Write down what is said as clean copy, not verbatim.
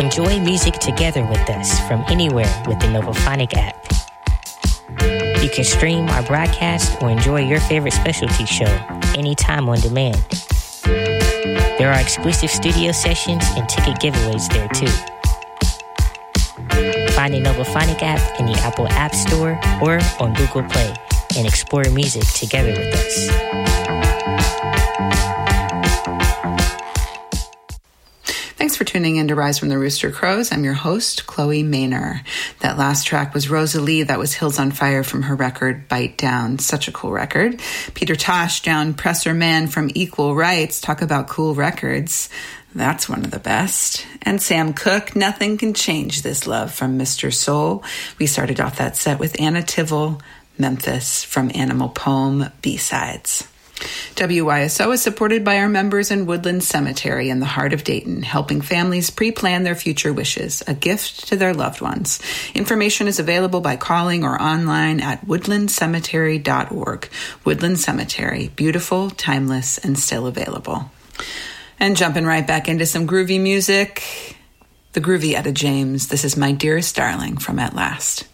Enjoy music together with us from anywhere with the Novophonic app. You can stream our broadcast or enjoy your favorite specialty show anytime on demand. There are exclusive studio sessions and ticket giveaways there too. Find the Novophonic app in the Apple App Store or on Google Play and explore music together with us. Thanks for tuning in to Rise from the Rooster Crows. I'm your host, Chloe Maynor. That last track was Rosalie. That was Hills on Fire from her record, Bite Down. Such a cool record. Peter Tosh, Down Presser Man from Equal Rights. Talk about cool records. That's one of the best. And Sam Cooke, Nothing Can Change This Love from Mr. Soul. We started off that set with Anna Tivell, Memphis from Animal Poem B-Sides. WYSO is supported by our members in Woodland Cemetery in the heart of Dayton, helping families pre-plan their future wishes, a gift to their loved ones. Information is available by calling or online at woodlandcemetery.org. Woodland Cemetery, beautiful, timeless, and still available. And jumping right back into some groovy music, the groovy Etta James. This is My Dearest Darling from At Last.